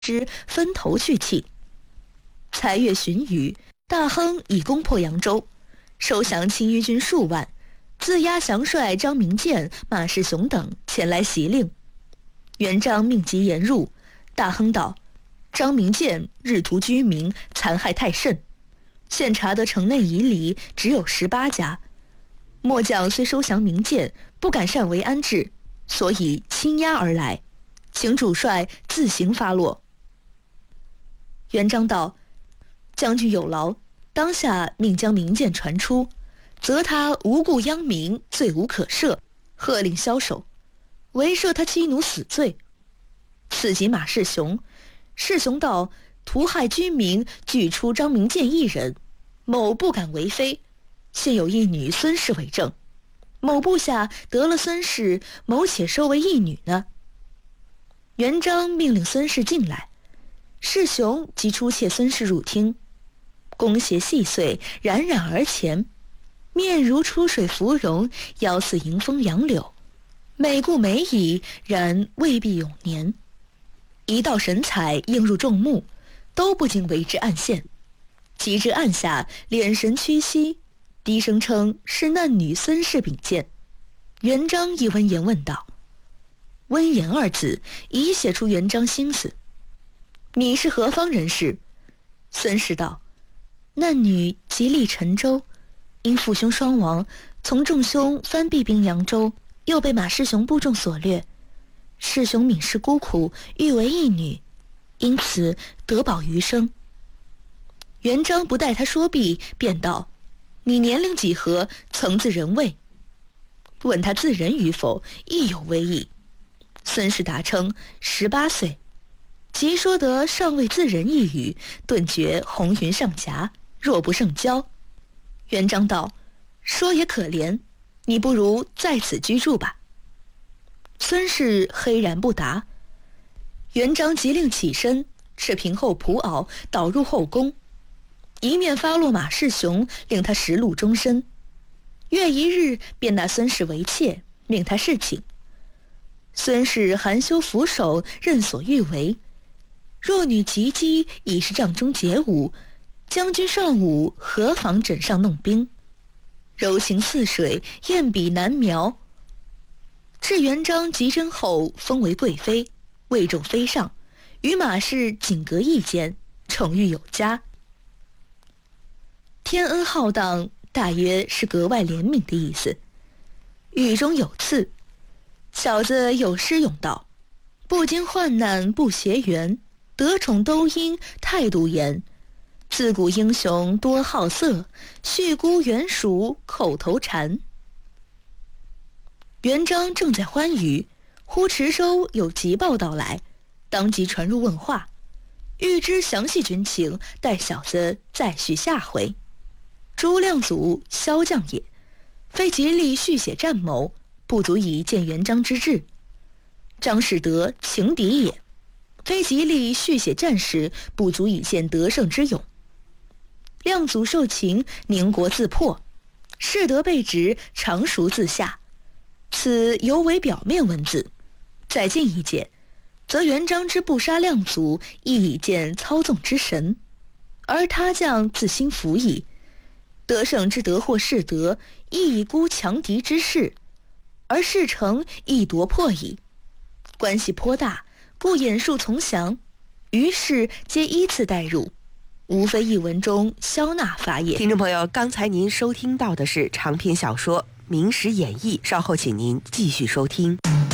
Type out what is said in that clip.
之分头去弃。才月旬余，大亨已攻破扬州，收降青衣军数万，自押降帅张明建、马士雄等前来袭令。元璋命疾言入，大亨道：张明建日屠居民，残害太甚，现查得城内夷离只有18家。末将虽收降明建，不敢擅为安置，所以亲押而来，请主帅自行发落。元璋道：将军有劳，当下命将明建传出，则他无故殃民，罪无可赦，喝令枭首，唯赦他妻奴死罪。此即马士雄，士雄道：屠害居民，俱出张明建一人，某不敢为非，现有一女孙氏为证，某部下得了孙氏，某且收为义女呢。元璋命令孙氏进来，士雄即出窃孙氏入厅，弓鞋细碎，冉冉而前，面如出水芙蓉，腰似迎风杨柳，美固美矣，然未必永年。一道神采映入众目，都不禁为之暗羡。及至案下，敛神屈膝，低声称是难女孙氏禀见。元璋一闻言问道：温言二字已写出元璋心思，你是何方人士？孙氏道：难女即立陈州，因父兄双亡，从众兄翻避兵扬州，又被马士雄部众所掠。士雄敏氏孤苦，欲为义女，因此得保余生。元璋不待他说毕，便道：你年龄几何？曾自人位？问他自人与否，亦有微异。孙氏答称18岁，即说得尚未自人一语，顿觉红云上颊，若不胜骄。元璋道：说也可怜，你不如在此居住吧。孙氏黑然不答。元璋即令起身，赤平后仆袄，导入后宫，一面发落马士雄，令他实禄终身。月一日，便纳孙氏为妾，命他侍寝。孙氏含羞俯首，任所欲为。弱女及笄，已是帐中解舞，将军上午何妨枕上弄冰？柔情似水，艳比难描。至元璋及真后，封为贵妃，位重妃上，与马氏仅隔一间，宠誉有加。天恩浩荡，大约是格外怜悯的意思。语中有次，小子有诗咏道：不经患难不携缘，得宠都因态度严。自古英雄多好色，续孤原属口头禅。元璋正在欢愉，忽池州有急报到来，当即传入问话。欲知详细军情，待小子再续下回。诸亮祖骁将也，非竭力续写战谋，不足以见元璋之志。张士德情敌也，非极力续写战事，不足以见得胜之勇。亮祖受情，宁国自破，士德被职，常熟自下。此犹为表面文字，再进一解，则元璋之不杀亮祖，亦以见操纵之神，而他将自心服矣。得胜之得获士德，亦以孤强敌之势，而事成亦夺破矣。关系颇大，故演述从详，于是皆依次带入，无非一文中消纳法也。 听众朋友，刚才您收听到的是长篇小说《明史演义》，稍后请您继续收听。